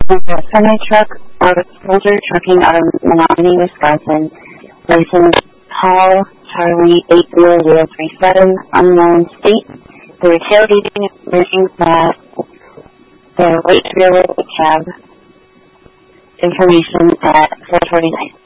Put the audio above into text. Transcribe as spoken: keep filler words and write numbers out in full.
a semi-truck out of Soldier Trucking out of Menominee, Wisconsin. License Paul Charlie eight zero zero three seven, unknown state. They were tailgating at Working Class. The weight trailer cab. Information at four twenty-nine.